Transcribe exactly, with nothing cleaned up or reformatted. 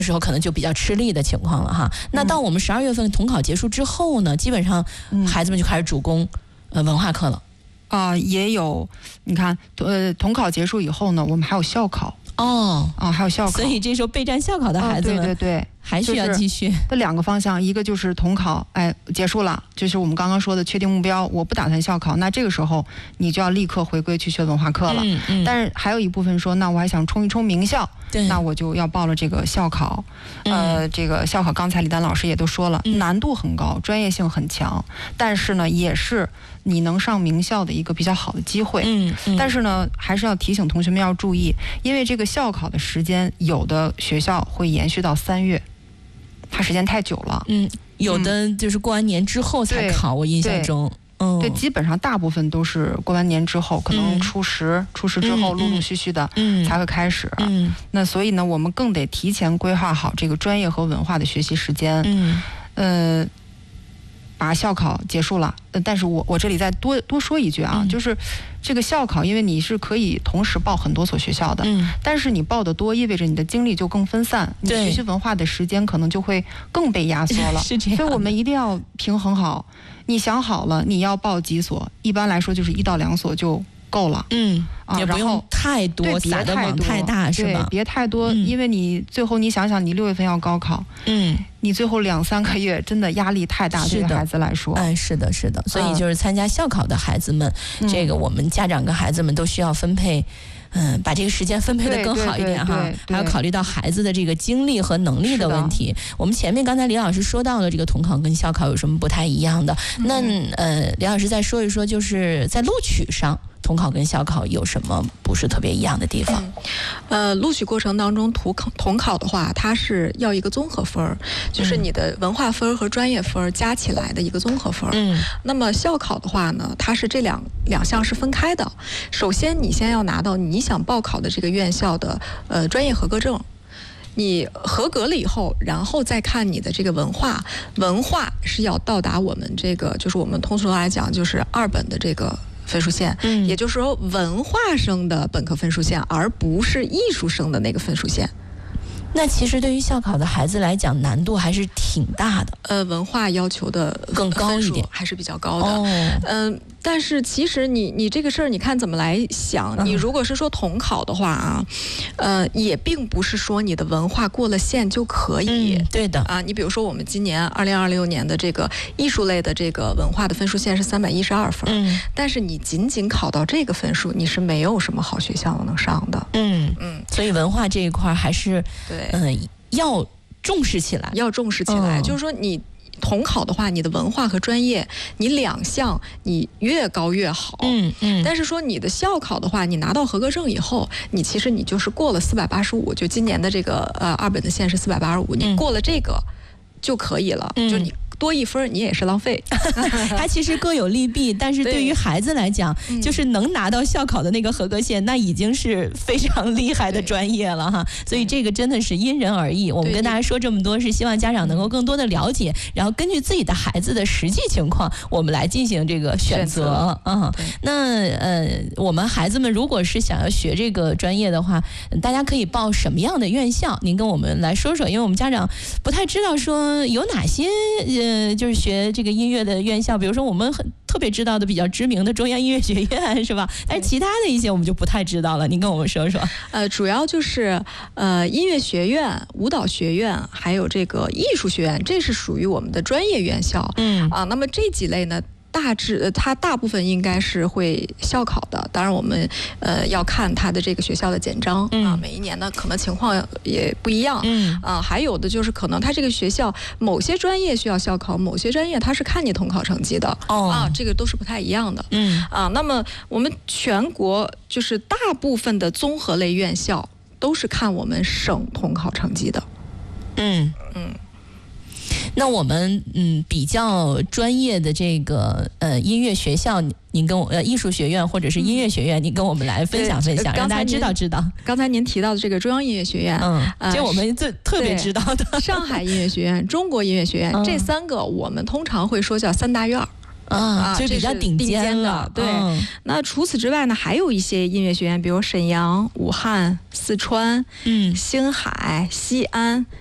时候可能就比较吃力的情况了哈。那到我们十二月份统考结束之后呢，基本上孩子们就开始主攻呃文化课了。 啊、呃，也有，你看，呃，统考结束以后呢，我们还有校考。 哦， 啊，还有校考， 所以这时候备战校考的孩子们， 哦、对对对， 还需要继续。 的两个方向，一个就是统考，哎，结束了，就是我们刚刚说的确定目标，我不打算校考，那这个时候你就要立刻回归去学文化课了。嗯嗯。但是还有一部分说，那我还想冲一冲名校，对，那我就要报了这个校考。嗯、呃，这个校考刚才李丹老师也都说了，嗯、难度很高，专业性很强，但是呢，也是你能上名校的一个比较好的机会。嗯嗯。但是呢，还是要提醒同学们要注意，因为这个校考的时间，有的学校会延续到三月。它时间太久了， 嗯，有的就是过完年之后才考，嗯、我印象中，嗯， 对，基本上大部分都是过完年之后，可能初十、嗯、初十之后，陆陆续续的才会开始。嗯，那所以呢，我们更得提前规划好这个专业和文化的学习时间。嗯，呃。把校考结束了，呃，但是我我这里再多多说一句啊，嗯、就是这个校考，因为你是可以同时报很多所学校的，嗯，但是你报的多，意味着你的精力就更分散，你学习文化的时间可能就会更被压缩了， 是这样。 所以我们一定要平衡好，你想好了你要报几所，一般来说就是一到两所就够了， 嗯，啊、也不用太多，撒的网太大是吧？ 对，别太多，嗯、因为你最后你想想，你六月份要高考，嗯。你最后两三个月真的压力太大，对于孩子来说， 哎，是的，是的，所以就是参加校考的孩子们，嗯、这个我们家长跟孩子们都需要分配，嗯，把这个时间分配得更好一点哈，还要考虑到孩子的这个精力和能力的问题。我们前面刚才李老师说到了这个统考跟校考有什么不太一样的，嗯、那呃，李老师再说一说，就是在录取上。统考跟校考有什么不是特别一样的地方？ 嗯、呃，录取过程当中，统考统考的话，它是要一个综合分，就是你的文化分和专业分加起来的一个综合分。嗯，那么校考的话呢，它是这两两项是分开的。首先，你先要拿到你想报考的这个院校的呃专业合格证。你合格了以后，然后再看你的这个文化，文化是要到达我们这个，就是我们通俗来讲，就是二本的这个。分数线，嗯，也就是说文化生的本科分数线，而不是艺术生的那个分数线。 那其实对于校考的孩子来讲，难度还是挺大的。 呃，文化要求的更高一点， 还是比较高的。哦，嗯、呃，但是其实你你这个事儿，你看怎么来想？你如果是说统考的话啊，呃，也并不是说你的文化过了线就可以。 嗯、对的啊，你比如说我们今年二零二六年的这个艺术类的这个文化的分数线是三百一十二分，嗯，但是你仅仅考到这个分数，你是没有什么好学校能上的。 嗯嗯，所以文化这一块还是对。 嗯，要重视起来， 要重视起来。嗯、就是说，你统考的话，你的文化和专业，你两项你越高越好。嗯嗯。但是说你的校考的话，你拿到合格证以后，你其实你就是过了四百八十五，就今年的这个呃二本的线是四百八十五，你过了这个就可以了。嗯、就你。多一分你也是浪费， 它其实各有利弊，但是对于孩子来讲，就是能拿到校考的那个合格线，那已经是非常厉害的专业了哈。所以这个真的是因人而异。我们跟大家说这么多，是希望家长能够更多的了解，然后根据自己的孩子的实际情况，我们来进行这个选择啊。那呃，我们孩子们如果是想要学这个专业的话，大家可以报什么样的院校？您跟我们来说说，因为我们家长不太知道说有哪些呃。呃，就是学这个音乐的院校，比如说我们很特别知道的比较知名的中央音乐学院，是吧？但是其他的一些我们就不太知道了，您跟我们说说。 呃，主要就是呃音乐学院、舞蹈学院，还有这个艺术学院，这是属于我们的专业院校。嗯啊，那么这几类呢？大致它大部分应该是会校考的，当然我们呃要看它的这个学校的简章、嗯、啊，每一年呢可能情况也不一样，嗯啊，还有的就是可能它这个学校某些专业需要校考，某些专业它是看你统考成绩的，哦啊，这个都是不太一样的，嗯啊，那么我们全国就是大部分的综合类院校都是看我们省统考成绩的，嗯嗯。 那我们嗯比较专业的这个呃音乐学校，您跟我呃艺术学院或者是音乐学院，您跟我们来分享分享，让大家知道知道。 刚才您提到的这个中央音乐学院，嗯， 这、呃、我们最特别知道的。 上海音乐学院、中国音乐学院、嗯、这三个，我们通常会说叫三大院。 啊，就比较顶尖的，对、嗯。那除此之外呢，还有一些音乐学院，比如沈阳、武汉、四川、嗯、星海、西安、